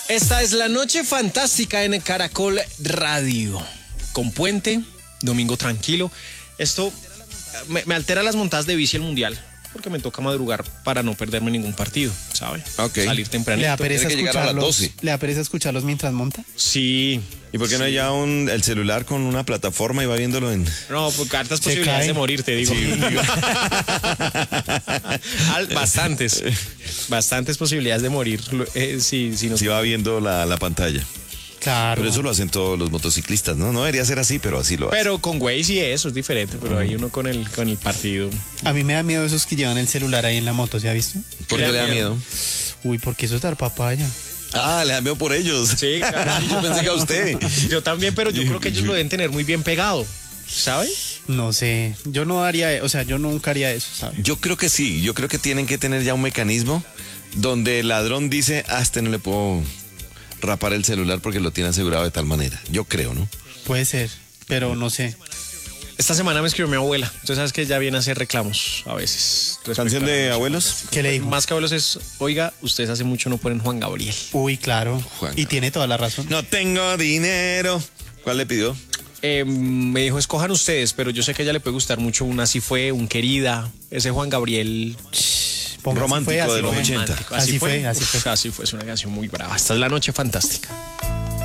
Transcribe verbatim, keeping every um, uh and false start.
Esta es la noche fantástica en Caracol Radio. Con puente, domingo tranquilo. Esto me, me altera las montadas de bici el mundial, porque me toca madrugar para no perderme ningún partido, ¿sabe? Okay. Salir tempranito. ¿Le da pereza Tiene que llegar a las escucharlos? doce. ¿Le da pereza escucharlos mientras monta? Sí. ¿Y por qué no Sí. hay ya un, el celular con una plataforma y va viéndolo en...? No, porque hartas Se posibilidades cae. de morir, te digo. Al- bastantes. Bastantes posibilidades de morir. Eh, sí, sí, no Sí va viendo la, la pantalla. Claro. Pero eso lo hacen todos los motociclistas, ¿no? No debería ser así, pero así lo hacen. Pero con Waze y eso es diferente, pero hay uno con el, con el partido. A mí me da miedo esos que llevan el celular ahí en la moto, ¿se ha visto? ¿Por qué le da miedo? Uy, porque eso es dar papaya. Ah, le da miedo por ellos. Sí, claro. Yo pensé que a usted. Yo también, pero yo creo que ellos lo deben tener muy bien pegado, ¿sabes? No sé, yo no haría, o sea, yo nunca haría eso, ¿sabes? Yo creo que sí. Yo creo que tienen que tener ya un mecanismo donde el ladrón dice, a este no le puedo rapar el celular porque lo tiene asegurado de tal manera. Yo creo, ¿no? Puede ser, pero no sé. Esta semana me escribió mi abuela. Entonces sabes que ella viene a hacer reclamos a veces. respecto ¿Canción a la de música. abuelos? ¿Qué le dijo? Más que abuelos es, oiga, ustedes hace mucho no ponen Juan Gabriel. Uy, claro. Juan. Y tiene toda la razón. No tengo dinero. ¿Cuál le pidió? Eh, me dijo, escojan ustedes, pero yo sé que a ella le puede gustar mucho un Así Fue, un Querida, ese Juan Gabriel Ponga, así romántico fue, así de los fue. ochenta. romántico. Así fue, así Uf, fue. así fue, es una canción muy brava. Esta es la noche fantástica.